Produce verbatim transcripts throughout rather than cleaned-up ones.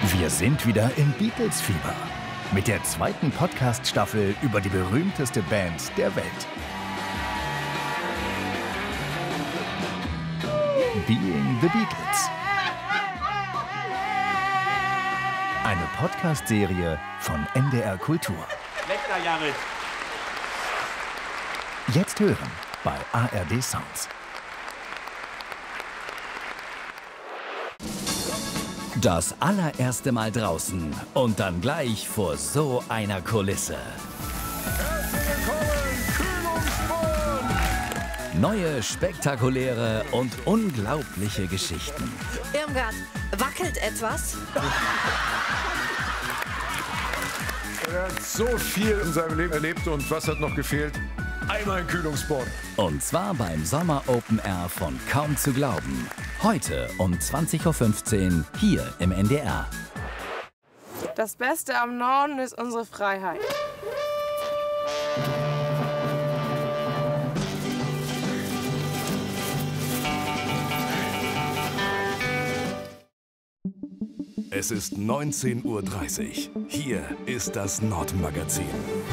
Wir sind wieder im Beatles-Fieber mit der zweiten Podcast-Staffel über die berühmteste Band der Welt. Being the Beatles. Eine Podcast-Serie von N D R Kultur. Lecker, Jared. Jetzt hören bei A R D Sounds. Das allererste Mal draußen und dann gleich vor so einer Kulisse. Herzlich willkommen, Kühlungsborn! Neue, spektakuläre und unglaubliche Geschichten. Irmgard, wackelt etwas? Er hat so viel in seinem Leben erlebt und was hat noch gefehlt? Einmal ein Kühlungsborn. Und zwar beim Sommer Open Air von Kaum zu glauben. Heute um zwanzig Uhr fünfzehn hier im N D R. Das Beste am Norden ist unsere Freiheit. Es ist neunzehn Uhr dreißig. Hier ist das Nordmagazin.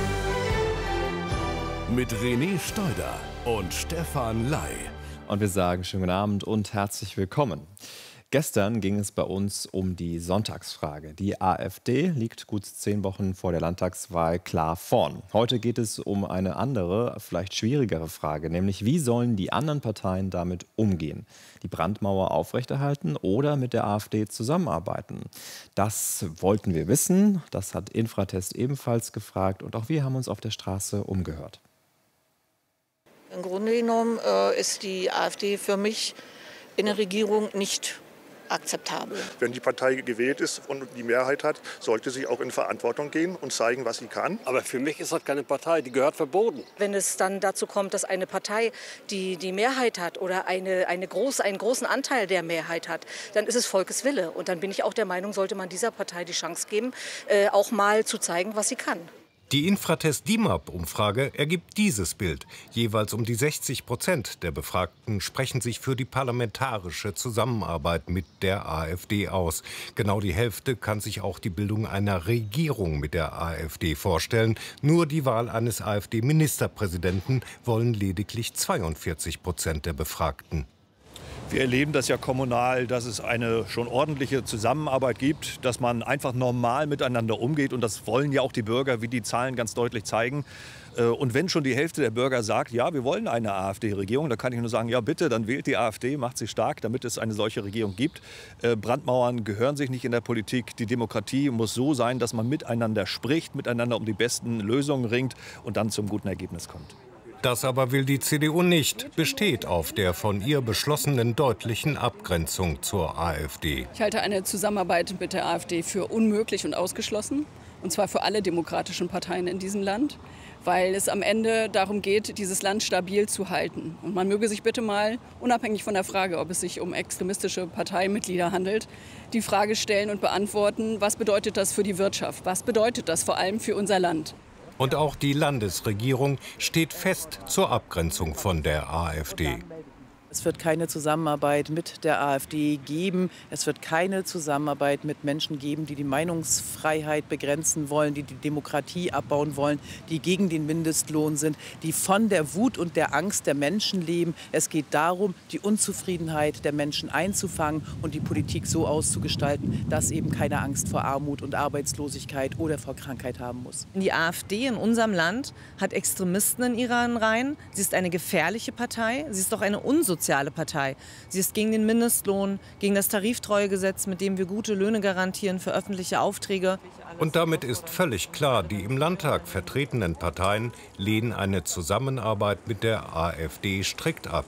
Mit René Steuder und Stefan Ley. Und wir sagen schönen guten Abend und herzlich willkommen. Gestern ging es bei uns um die Sonntagsfrage. Die AfD liegt gut zehn Wochen vor der Landtagswahl klar vorn. Heute geht es um eine andere, vielleicht schwierigere Frage, nämlich wie sollen die anderen Parteien damit umgehen? Die Brandmauer aufrechterhalten oder mit der AfD zusammenarbeiten? Das wollten wir wissen, das hat Infratest ebenfalls gefragt und auch wir haben uns auf der Straße umgehört. Im Grunde genommen äh, ist die AfD für mich in der Regierung nicht akzeptabel. Wenn die Partei gewählt ist und die Mehrheit hat, sollte sie auch in Verantwortung gehen und zeigen, was sie kann. Aber für mich ist das keine Partei, die gehört verboten. Wenn es dann dazu kommt, dass eine Partei die, die Mehrheit hat oder eine, eine groß, einen großen Anteil der Mehrheit hat, dann ist es Volkeswille. Und dann bin ich auch der Meinung, sollte man dieser Partei die Chance geben, äh, auch mal zu zeigen, was sie kann. Die Infratest-D I M A P-Umfrage ergibt dieses Bild. Jeweils um die sechzig Prozent der Befragten sprechen sich für die parlamentarische Zusammenarbeit mit der AfD aus. Genau die Hälfte kann sich auch die Bildung einer Regierung mit der AfD vorstellen. Nur die Wahl eines AfD-Ministerpräsidenten wollen lediglich zweiundvierzig Prozent der Befragten. Wir erleben das ja kommunal, dass es eine schon ordentliche Zusammenarbeit gibt, dass man einfach normal miteinander umgeht. Und das wollen ja auch die Bürger, wie die Zahlen ganz deutlich zeigen. Und wenn schon die Hälfte der Bürger sagt, ja, wir wollen eine AfD-Regierung, dann kann ich nur sagen, ja bitte, dann wählt die AfD, macht sie stark, damit es eine solche Regierung gibt. Brandmauern gehören sich nicht in der Politik. Die Demokratie muss so sein, dass man miteinander spricht, miteinander um die besten Lösungen ringt und dann zum guten Ergebnis kommt. Das aber will die C D U nicht, besteht auf der von ihr beschlossenen deutlichen Abgrenzung zur AfD. Ich halte eine Zusammenarbeit mit der AfD für unmöglich und ausgeschlossen, und zwar für alle demokratischen Parteien in diesem Land, weil es am Ende darum geht, dieses Land stabil zu halten. Und man möge sich bitte mal, unabhängig von der Frage, ob es sich um extremistische Parteimitglieder handelt, die Frage stellen und beantworten, was bedeutet das für die Wirtschaft, was bedeutet das vor allem für unser Land? Und auch die Landesregierung steht fest zur Abgrenzung von der AfD. Es wird keine Zusammenarbeit mit der AfD geben. Es wird keine Zusammenarbeit mit Menschen geben, die die Meinungsfreiheit begrenzen wollen, die die Demokratie abbauen wollen, die gegen den Mindestlohn sind, die von der Wut und der Angst der Menschen leben. Es geht darum, die Unzufriedenheit der Menschen einzufangen und die Politik so auszugestalten, dass eben keine Angst vor Armut und Arbeitslosigkeit oder vor Krankheit haben muss. Die AfD in unserem Land hat Extremisten in ihren Reihen. Sie ist eine gefährliche Partei. Sie ist doch eine unsoziale soziale Partei. Sie ist gegen den Mindestlohn, gegen das Tariftreuegesetz, mit dem wir gute Löhne garantieren für öffentliche Aufträge. Und damit ist völlig klar, die im Landtag vertretenen Parteien lehnen eine Zusammenarbeit mit der AfD strikt ab.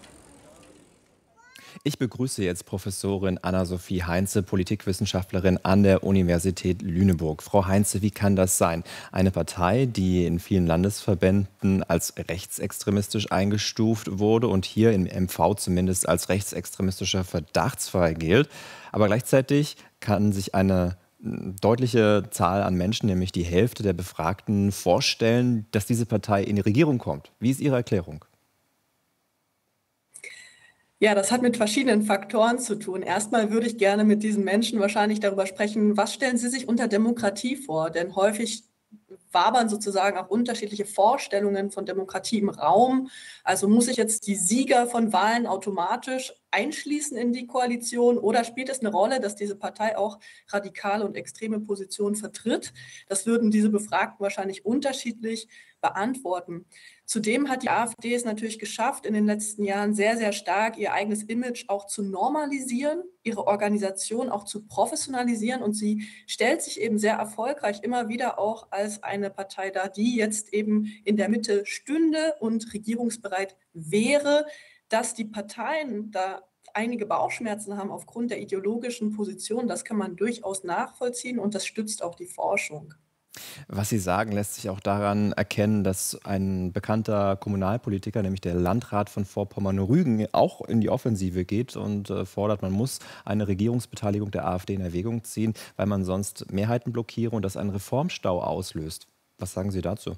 Ich begrüße jetzt Professorin Anna-Sophie Heinze, Politikwissenschaftlerin an der Universität Lüneburg. Frau Heinze, wie kann das sein? Eine Partei, die in vielen Landesverbänden als rechtsextremistisch eingestuft wurde und hier im M V zumindest als rechtsextremistischer Verdachtsfall gilt. Aber gleichzeitig kann sich eine deutliche Zahl an Menschen, nämlich die Hälfte der Befragten, vorstellen, dass diese Partei in die Regierung kommt. Wie ist Ihre Erklärung? Ja, das hat mit verschiedenen Faktoren zu tun. Erstmal würde ich gerne mit diesen Menschen wahrscheinlich darüber sprechen, was stellen sie sich unter Demokratie vor? Denn häufig wabern sozusagen auch unterschiedliche Vorstellungen von Demokratie im Raum. Also muss ich jetzt die Sieger von Wahlen automatisch einschließen in die Koalition oder spielt es eine Rolle, dass diese Partei auch radikale und extreme Positionen vertritt? Das würden diese Befragten wahrscheinlich unterschiedlich beantworten. Zudem hat die AfD es natürlich geschafft, in den letzten Jahren sehr, sehr stark ihr eigenes Image auch zu normalisieren, ihre Organisation auch zu professionalisieren und sie stellt sich eben sehr erfolgreich immer wieder auch als eine Partei dar, die jetzt eben in der Mitte stünde und regierungsbereit wäre. Dass die Parteien da einige Bauchschmerzen haben aufgrund der ideologischen Position, das kann man durchaus nachvollziehen und das stützt auch die Forschung. Was Sie sagen, lässt sich auch daran erkennen, dass ein bekannter Kommunalpolitiker, nämlich der Landrat von Vorpommern-Rügen, auch in die Offensive geht und äh, fordert, man muss eine Regierungsbeteiligung der AfD in Erwägung ziehen, weil man sonst Mehrheiten blockiere und das einen Reformstau auslöst. Was sagen Sie dazu?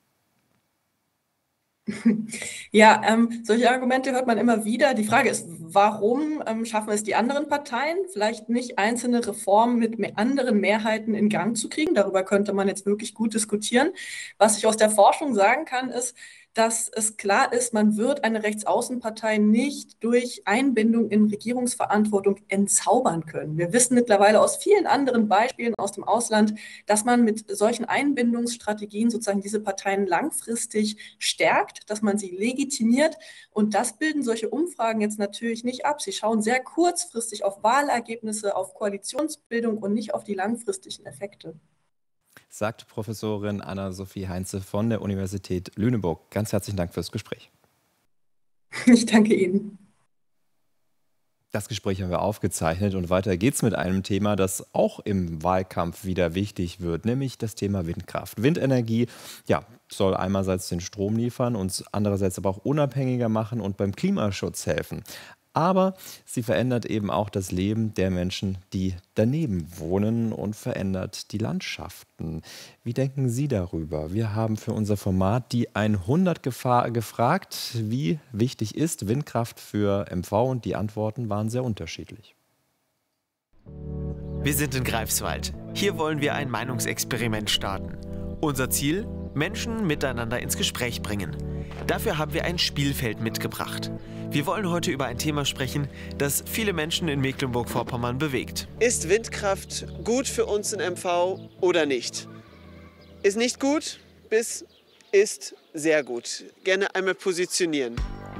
Ja, ähm, solche Argumente hört man immer wieder. Die Frage ist, warum ähm, schaffen es die anderen Parteien, vielleicht nicht einzelne Reformen mit mehr anderen Mehrheiten in Gang zu kriegen? Darüber könnte man jetzt wirklich gut diskutieren. Was ich aus der Forschung sagen kann, ist, dass es klar ist, man wird eine Rechtsaußenpartei nicht durch Einbindung in Regierungsverantwortung entzaubern können. Wir wissen mittlerweile aus vielen anderen Beispielen aus dem Ausland, dass man mit solchen Einbindungsstrategien sozusagen diese Parteien langfristig stärkt, dass man sie legitimiert. Und das bilden solche Umfragen jetzt natürlich nicht ab. Sie schauen sehr kurzfristig auf Wahlergebnisse, auf Koalitionsbildung und nicht auf die langfristigen Effekte. Sagt Professorin Anna-Sophie Heinze von der Universität Lüneburg. Ganz herzlichen Dank fürs Gespräch. Ich danke Ihnen. Das Gespräch haben wir aufgezeichnet und weiter geht's mit einem Thema, das auch im Wahlkampf wieder wichtig wird, nämlich das Thema Windkraft. Windenergie, ja, soll einerseits den Strom liefern, uns andererseits aber auch unabhängiger machen und beim Klimaschutz helfen. Aber sie verändert eben auch das Leben der Menschen, die daneben wohnen und verändert die Landschaften. Wie denken Sie darüber? Wir haben für unser Format die hundert gefragt, wie wichtig ist Windkraft für M V und die Antworten waren sehr unterschiedlich. Wir sind in Greifswald. Hier wollen wir ein Meinungsexperiment starten. Unser Ziel? Menschen miteinander ins Gespräch bringen. Dafür haben wir ein Spielfeld mitgebracht. Wir wollen heute über ein Thema sprechen, das viele Menschen in Mecklenburg-Vorpommern bewegt. Ist Windkraft gut für uns in M V oder nicht? Ist nicht gut bis ist sehr gut. Gerne einmal positionieren.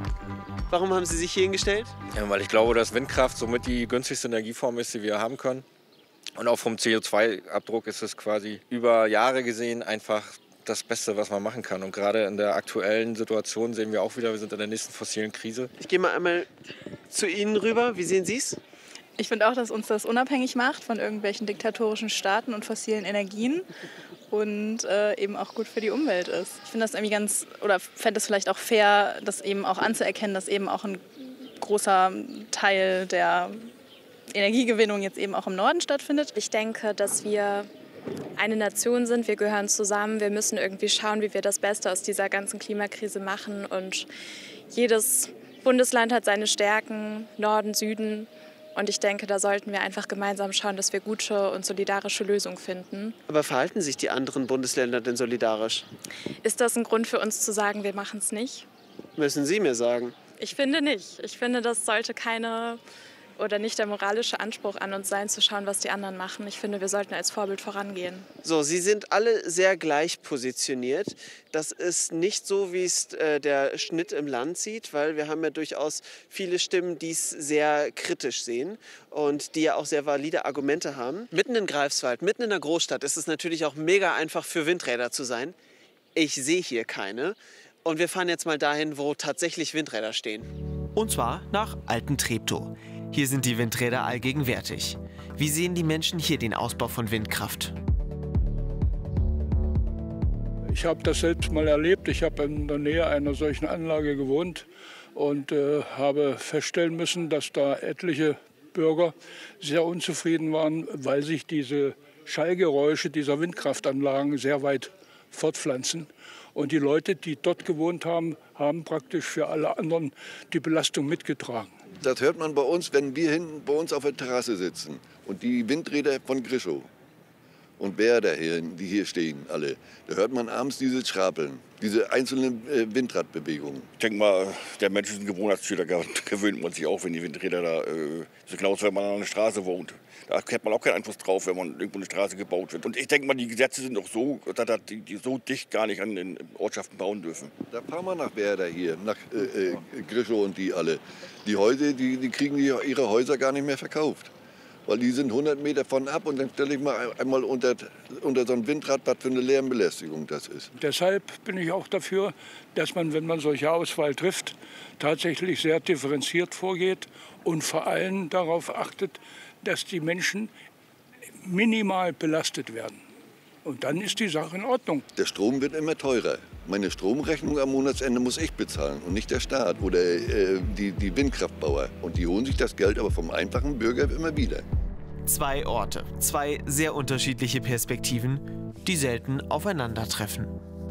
Warum haben Sie sich hier hingestellt? Ja, weil ich glaube, dass Windkraft somit die günstigste Energieform ist, die wir haben können. Und auch vom C O zwei Abdruck ist es quasi über Jahre gesehen einfach das Beste, was man machen kann. Und gerade in der aktuellen Situation sehen wir auch wieder, wir sind in der nächsten fossilen Krise. Ich gehe mal einmal zu Ihnen rüber. Wie sehen Sie es? Ich finde auch, dass uns das unabhängig macht von irgendwelchen diktatorischen Staaten und fossilen Energien und äh, eben auch gut für die Umwelt ist. Ich finde das irgendwie ganz, oder fände es vielleicht auch fair, das eben auch anzuerkennen, dass eben auch ein großer Teil der Energiegewinnung jetzt eben auch im Norden stattfindet. Ich denke, dass wir eine Nation sind, wir gehören zusammen, wir müssen irgendwie schauen, wie wir das Beste aus dieser ganzen Klimakrise machen und jedes Bundesland hat seine Stärken, Norden, Süden und ich denke, da sollten wir einfach gemeinsam schauen, dass wir gute und solidarische Lösungen finden. Aber verhalten sich die anderen Bundesländer denn solidarisch? Ist das ein Grund für uns zu sagen, wir machen es nicht? Müssen Sie mir sagen. Ich finde nicht. Ich finde, das sollte keine oder nicht der moralische Anspruch an uns sein, zu schauen, was die anderen machen. Ich finde, wir sollten als Vorbild vorangehen. So, Sie sind alle sehr gleich positioniert. Das ist nicht so, wie es äh, der Schnitt im Land sieht, weil wir haben ja durchaus viele Stimmen, die es sehr kritisch sehen und die ja auch sehr valide Argumente haben. Mitten in Greifswald, mitten in der Großstadt ist es natürlich auch mega einfach für Windräder zu sein. Ich sehe hier keine. Und wir fahren jetzt mal dahin, wo tatsächlich Windräder stehen. Und zwar nach Alten-Treptow. Hier sind die Windräder allgegenwärtig. Wie sehen die Menschen hier den Ausbau von Windkraft? Ich habe das selbst mal erlebt. Ich habe in der Nähe einer solchen Anlage gewohnt und äh, habe feststellen müssen, dass da etliche Bürger sehr unzufrieden waren, weil sich diese Schallgeräusche dieser Windkraftanlagen sehr weit fortpflanzen. Und die Leute, die dort gewohnt haben, haben praktisch für alle anderen die Belastung mitgetragen. Das hört man bei uns, wenn wir hinten bei uns auf der Terrasse sitzen. Und die Windräder von Grischow und Werder, hier, die hier stehen, alle. Da hört man abends dieses Schrapeln, diese einzelnen äh, Windradbewegungen. Ich denke mal, der Mensch ist ein Gewohnheitstier, da gewöhnt man sich auch, wenn die Windräder da äh, so genauso, wenn man an einer Straße wohnt. Da hat man auch keinen Einfluss drauf, wenn man irgendwo eine Straße gebaut wird. Und ich denke mal, die Gesetze sind auch so, dass die, die so dicht gar nicht an den Ortschaften bauen dürfen. Da fahren wir nach Werder hier, nach äh, äh, Grischow und die alle. Die Häuser, die, die kriegen die, ihre Häuser gar nicht mehr verkauft. Weil die sind hundert Meter von ab und dann stelle ich mal einmal unter, unter so ein Windrad, was für eine Lärmbelästigung das ist. Deshalb bin ich auch dafür, dass man, wenn man solche Auswahl trifft, tatsächlich sehr differenziert vorgeht und vor allem darauf achtet, dass die Menschen minimal belastet werden. Und dann ist die Sache in Ordnung. Der Strom wird immer teurer. Meine Stromrechnung am Monatsende muss ich bezahlen und nicht der Staat oder äh, die, die Windkraftbauer. Und die holen sich das Geld aber vom einfachen Bürger immer wieder. Zwei Orte, zwei sehr unterschiedliche Perspektiven, die selten aufeinandertreffen.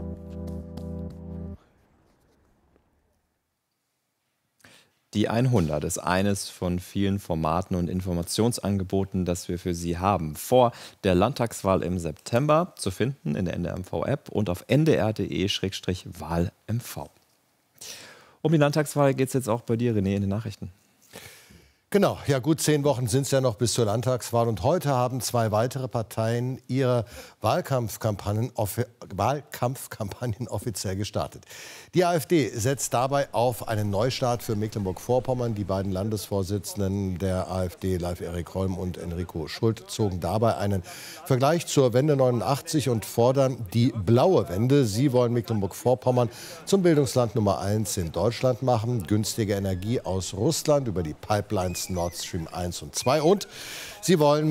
Die hundert ist eines von vielen Formaten und Informationsangeboten, das wir für Sie haben. Vor der Landtagswahl im September zu finden in der N D R M V-App und auf n d r punkt d e Schrägstrich Wahl M V. Um die Landtagswahl geht es jetzt auch bei dir, René, in den Nachrichten. Genau, ja, gut zehn Wochen sind es ja noch bis zur Landtagswahl. Und heute haben zwei weitere Parteien ihre Wahlkampfkampagnen, offi Wahlkampfkampagnen offiziell gestartet. Die AfD setzt dabei auf einen Neustart für Mecklenburg-Vorpommern. Die beiden Landesvorsitzenden der AfD, Leif Erik Holm und Enrico Schult, zogen dabei einen Vergleich zur Wende neunundachtzig und fordern die blaue Wende. Sie wollen Mecklenburg-Vorpommern zum Bildungsland Nummer eins in Deutschland machen. Günstige Energie aus Russland über die Pipelines Nord Stream eins und zwei. Und sie wollen